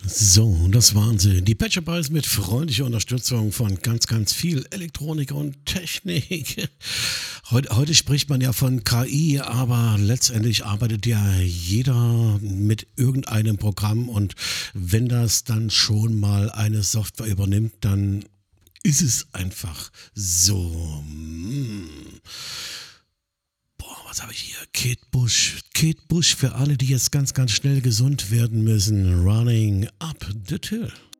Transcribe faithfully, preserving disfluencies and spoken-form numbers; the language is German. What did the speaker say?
So, das waren sie. Die Patcher Boys mit freundlicher Unterstützung von ganz, ganz viel Elektronik und Technik. Heute, heute spricht man ja von K I, aber letztendlich arbeitet ja jeder mit irgendeinem Programm und wenn das dann schon mal eine Software übernimmt, dann ist es einfach so. Hm. Boah, was habe ich hier? Kate Bush. Kate Bush für alle, die jetzt ganz, ganz schnell gesund werden müssen. Running up the hill.